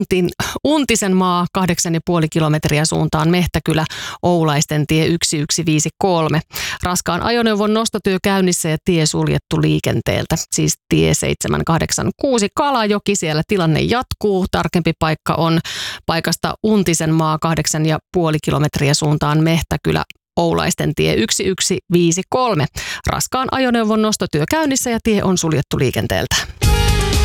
Untisen maa 8,5 kilometriä suuntaan Mehtäkylä, Oulaisten tie 1153. Raskaan ajoneuvon nostotyö käynnissä ja tie suljettu liikenteeltä. Siis tie 786 Kalajoki, siellä tilanne jatkuu. Tarkempi paikka on paikasta Untisen maa 8,5 kilometriä suuntaan Mehtäkylä, Oulaisten tie 1153. Raskaan ajoneuvon nostotyö käynnissä ja tie on suljettu liikenteeltä.